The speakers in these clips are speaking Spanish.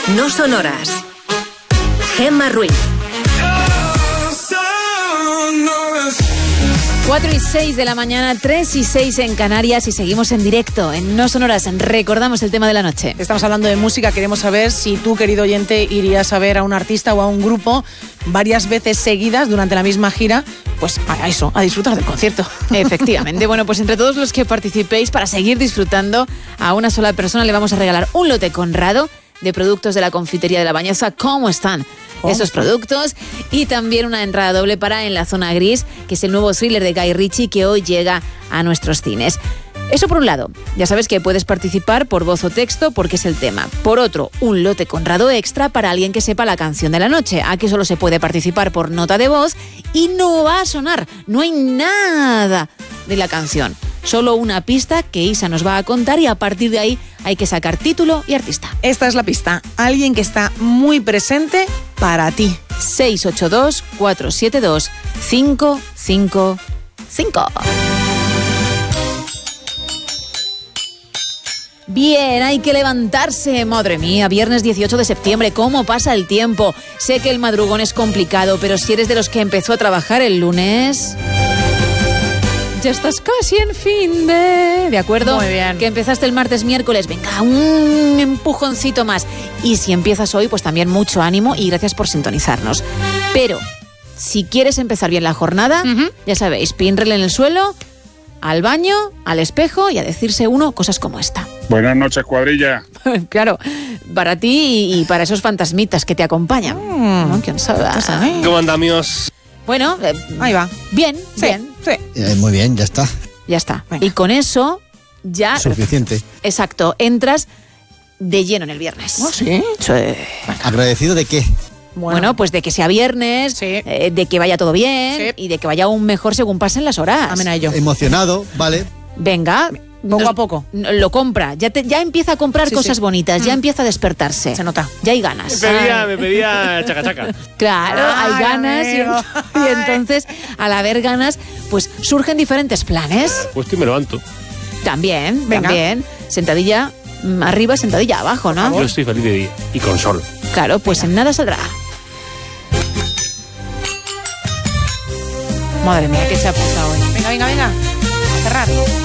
No son horas. Gemma Ruiz. 4:06 de la mañana, 3:06 en Canarias y seguimos en directo en No Son Horas. Recordamos el tema de la noche. Estamos hablando de música, queremos saber si tú, querido oyente, irías a ver a un artista o a un grupo varias veces seguidas durante la misma gira, pues a eso, a disfrutar del concierto. Efectivamente. Bueno, pues entre todos los que participéis, para seguir disfrutando, a una sola persona le vamos a regalar un lote Conrado de productos de la confitería de La Bañeza. ¿Cómo están esos productos? Y también una entrada doble para En la Zona Gris, que es el nuevo thriller de Guy Ritchie que hoy llega a nuestros cines. Eso por un lado. Ya sabes que puedes participar por voz o texto porque es el tema. Por otro, un lote Conrado extra para alguien que sepa la canción de la noche. Aquí solo se puede participar por nota de voz y no va a sonar. No hay nada de la canción. Solo una pista que Isa nos va a contar y a partir de ahí hay que sacar título y artista. Esta es la pista. Alguien que está muy presente para ti. 682-472-555. Bien, hay que levantarse. Madre mía, viernes 18 de septiembre, ¿cómo pasa el tiempo? Sé que el madrugón es complicado, pero si eres de los que empezó a trabajar el lunes... Ya estás casi en fin de acuerdo. Muy bien. Que empezaste el martes, miércoles, venga, un empujoncito más. Y si empiezas hoy, pues también mucho ánimo y gracias por sintonizarnos. Pero si quieres empezar bien la jornada, ya sabéis, pinrel en el suelo, al baño, al espejo y a decirse uno cosas como esta. Buenas noches, cuadrilla. Claro, para ti y para esos fantasmitas que te acompañan. ¿Quién sabe? ¿Cómo andamos? Bueno, ahí va. Bien, Sí, bien. sí. Muy bien, ya está. Ya está. Venga. Y con eso ya... Suficiente. Exacto, entras de lleno en el viernes. ¿Oh, sí? Sí. ¿Agradecido de qué? Bueno, pues de que sea viernes, Sí. De que vaya todo bien Sí. y de que vaya aún mejor según pasen las horas. Amén a ello. Emocionado, vale. Venga. Poco a poco. Lo compra. Ya empieza a comprar Sí, cosas sí. bonitas, ya empieza a despertarse. Se nota. Ya hay ganas. Me pedía chaca. Claro, Ay, hay ganas amigo. y entonces al haber ganas pues surgen diferentes planes. Puesto y me levanto. También, Venga. también. Sentadilla arriba, sentadilla abajo, ¿no? Yo estoy feliz de día y con sol. Claro, pues en nada saldrá. Madre mía, que se ha apuntado hoy. Venga. A cerrar.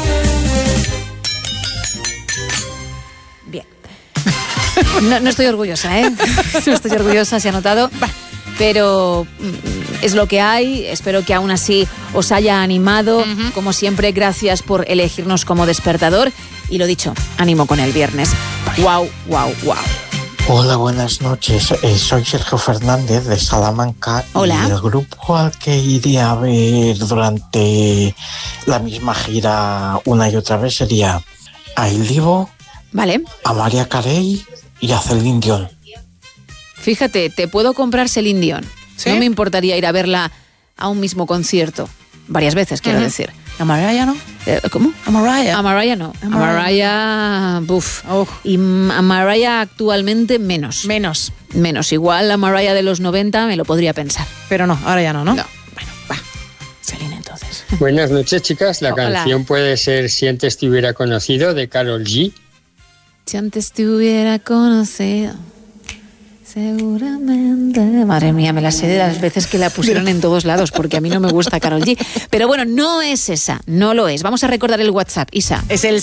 Bien. No estoy orgullosa, ¿eh? No estoy orgullosa, se ha notado. Pero es lo que hay. Espero que aún así os haya animado. Como siempre, gracias por elegirnos como despertador. Y lo dicho, ánimo con el viernes. Wow. Hola, buenas noches. Soy Sergio Fernández de Salamanca. Hola. Y el grupo al que iría a ver durante la misma gira una y otra vez sería a El Divo, Vale. a María Carey y a Celine Dion. Fíjate, te puedo comprar Celine Dion. ¿Sí? No me importaría ir a verla a un mismo concierto. Varias veces, quiero decir. ¿A Mariah no? ¿Cómo? A Mariah. A Mariah no. A Mariah, buf. Oh. Y a Mariah actualmente menos. Menos. Igual a Mariah de los 90 me lo podría pensar. Pero no, ahora ya no, ¿no? No. Bueno, va. Celine, entonces. Buenas noches, chicas. La Hola. canción puede ser Si antes te hubiera conocido, de Karol G. Si antes te hubiera conocido, seguramente... Madre mía, me la sé de las veces que la pusieron en todos lados, porque a mí no me gusta Karol G. Pero bueno, no es esa, no lo es. Vamos a recordar el WhatsApp, Isa. Es el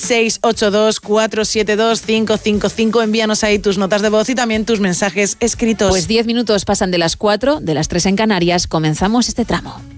682-472-555. Envíanos ahí tus notas de voz y también tus mensajes escritos. Pues 10 minutos pasan de las 4, de las 3 en Canarias. Comenzamos este tramo.